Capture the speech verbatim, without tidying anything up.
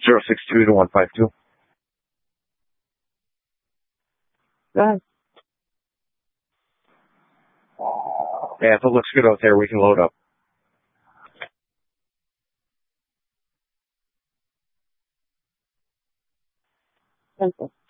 zero six two to one five two. Go ahead. Yeah, if it looks good out there, we can load up. Simple.